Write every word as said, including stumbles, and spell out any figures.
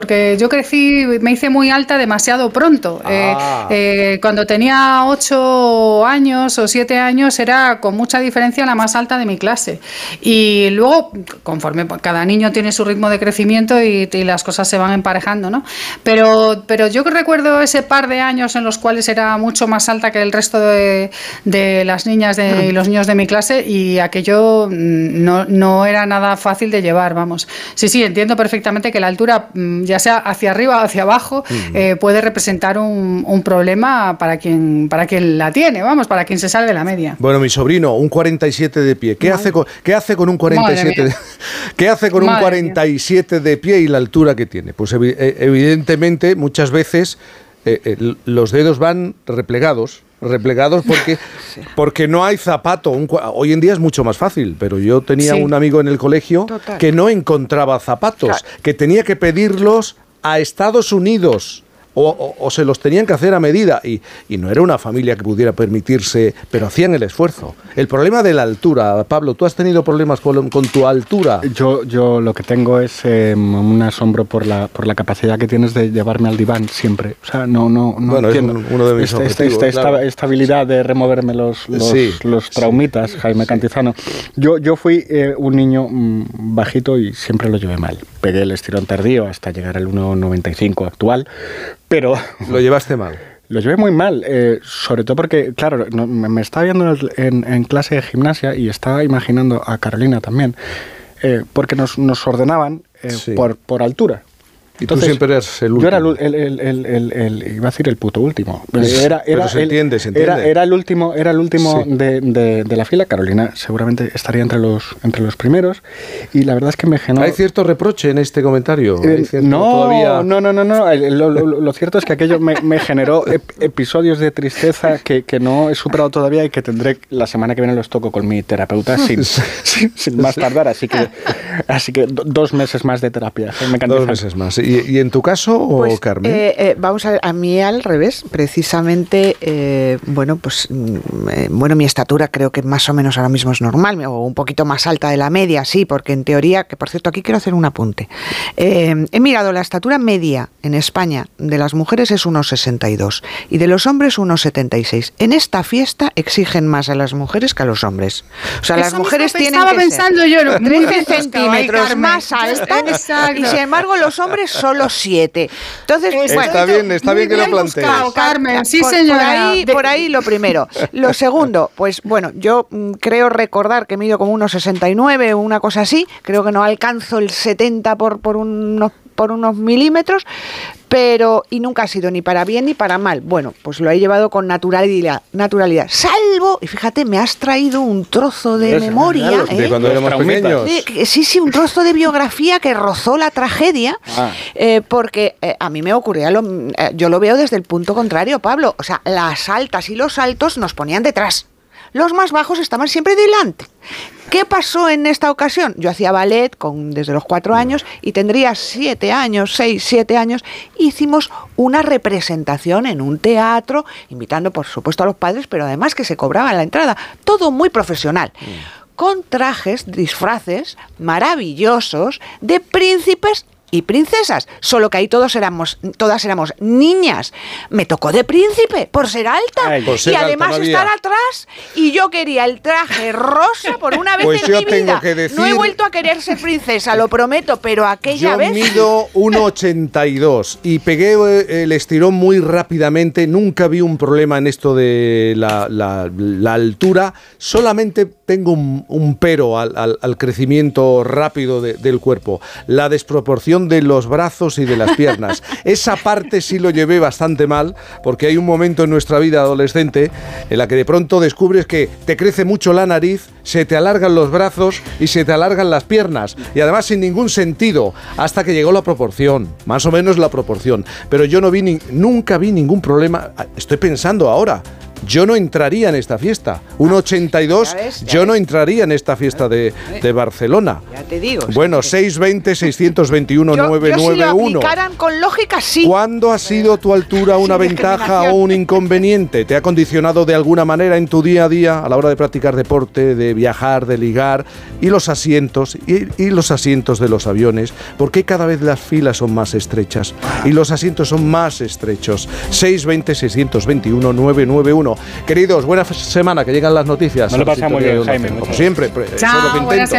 Porque yo crecí, me hice muy alta demasiado pronto. Ah. Eh, eh, cuando tenía ocho años o siete años era con mucha diferencia la más alta de mi clase. Y luego, conforme cada niño tiene su ritmo de crecimiento y, y las cosas se van emparejando, ¿no? Pero, pero yo recuerdo ese par de años en los cuales era mucho más alta que el resto de, de las niñas de, y los niños de mi clase, y aquello no, no era nada fácil de llevar, vamos. Sí, sí, entiendo perfectamente que la altura, ya sea hacia arriba o hacia abajo, uh-huh. eh, puede representar un, un problema para quien, para quien la tiene, vamos, para quien se sale de la media. Bueno, mi sobrino, un cuarenta y siete de pie. ¿Qué, hace con, ¿qué hace con un cuarenta y siete de, ¿qué hace con un cuarenta y siete de pie y la altura que tiene? Pues evi- evidentemente muchas veces eh, eh, los dedos van replegados. replegados porque, sí. porque no hay zapato. Un, hoy en día es mucho más fácil, pero yo tenía sí. un amigo en el colegio Total. que no encontraba zapatos, claro. que tenía que pedirlos a Estados Unidos. O, o, o se los tenían que hacer a medida y, y no era una familia que pudiera permitirse, pero hacían el esfuerzo. El problema de la altura, Pablo, ¿tú has tenido problemas con, con tu altura? Yo, yo lo que tengo es eh, un asombro por la, por la capacidad que tienes de llevarme al diván siempre. O sea, no, no, no bueno, entiendo. Es uno de mis esta, objetivos, esta, claro. esta, esta habilidad de removerme los, los, sí, los traumitas, sí, Jaime sí. Cantizano. Yo, yo fui eh, un niño mmm, bajito y siempre lo llevé mal. Pegué el estirón tardío hasta llegar al uno noventa y cinco actual. Pero lo llevaste mal. Lo llevé muy mal, eh, sobre todo porque, claro, no, me estaba viendo en, en clase de gimnasia y estaba imaginando a Carolina también, eh, porque nos, nos ordenaban eh, sí. por, por altura. Y entonces, tú siempre eres el último. Yo era el, el, el, el, el iba a decir el puto último. Era, era, Pero se el, entiende, se entiende. Era, era el último, era el último sí. de, de, de la fila. Carolina seguramente estaría entre los, entre los primeros. Y la verdad es que me generó... ¿Hay cierto reproche en este comentario? Eh, no, todavía... no, no, no, no. Lo, lo, lo cierto es que aquello me, me generó ep- episodios de tristeza que, que no he superado todavía y que tendré la semana que viene los toco con mi terapeuta sin, sin, sin más tardar. Así que, así que do, dos meses más de terapia. Me encanta. Dos meses más. ¿Y, y en tu caso? ¿O pues, Carmen? Eh, eh, vamos a ver, a mí al revés, precisamente, eh, bueno, pues, eh, bueno, mi estatura creo que más o menos ahora mismo es normal, o un poquito más alta de la media, sí, porque en teoría, que por cierto aquí quiero hacer un apunte, eh, he mirado la estatura media en España de las mujeres es uno sesenta y dos y de los hombres uno setenta y seis. En esta fiesta exigen más a las mujeres que a los hombres. O sea, Eso las mujeres tienen que pensando ser yo, no, trece centímetros más altas y sin embargo los hombres solo siete. Entonces, está bueno, bien, está bien que lo plantees. Buscado, Carmen, sí, por, señora. Por ahí, por ahí lo primero. Lo segundo, pues bueno, yo mm, creo recordar que mido como unos sesenta y nueve o una cosa así. Creo que no alcanzo el setenta por, por unos por unos milímetros, pero y nunca ha sido ni para bien ni para mal. Bueno, pues lo he llevado con naturalidad, naturalidad. Salvo, y fíjate, me has traído un trozo de es, memoria. Claro, ¿eh? De cuando éramos pequeños. De, sí, sí, un trozo de biografía que rozó la tragedia, ah. eh, porque eh, a mí me ocurría, lo, eh, yo lo veo desde el punto contrario, Pablo. O sea, las altas y los altos nos ponían detrás. Los más bajos estaban siempre delante. ¿Qué pasó en esta ocasión? Yo hacía ballet con, desde los cuatro años y tendría siete años, seis, siete años. Hicimos una representación en un teatro, invitando por supuesto a los padres, pero además que se cobraba la entrada. Todo muy profesional. Mm. Con trajes, disfraces maravillosos de príncipes y princesas, solo que ahí todos éramos, todas éramos niñas. Me tocó de príncipe por ser alta. Ay, por ser y además alta, estar atrás, y yo quería el traje rosa por una vez pues en mi vida. Que decir, no he vuelto a querer ser princesa, lo prometo, pero aquella yo vez... Yo mido uno ochenta y dos y pegué el estirón muy rápidamente. Nunca vi un problema en esto de la, la, la altura. Solamente tengo un, un pero al, al, al crecimiento rápido de, del cuerpo. La desproporción de los brazos y de las piernas. Esa parte sí lo llevé bastante mal, porque hay un momento en nuestra vida adolescente en la que de pronto descubres que te crece mucho la nariz, se te alargan los brazos y se te alargan las piernas, y además sin ningún sentido, hasta que llegó la proporción, más o menos la proporción. Pero yo no vi ni, nunca vi ningún problema. Estoy pensando ahora, yo no entraría en esta fiesta. uno ochenta y dos, yo no entraría en esta fiesta de, de Barcelona. Ya te digo. Bueno, seiscientos veinte, seiscientos veintiuno, novecientos noventa y uno. Yo, yo si lo aplicaran con lógica, sí. ¿Cuándo ha sido tu altura una ventaja o un inconveniente? ¿Te ha condicionado de alguna manera en tu día a día a la hora de practicar deporte, de viajar, de ligar? Y los asientos, y, y los asientos de los aviones, ¿por qué cada vez las filas son más estrechas y los asientos son más estrechos? seiscientos veinte, seiscientos veintiuno, novecientos noventa y uno. Queridos, buena semana, que llegan las noticias. No lo pasamos bien, Jaime. Como siempre, Chao, eso es lo que intento.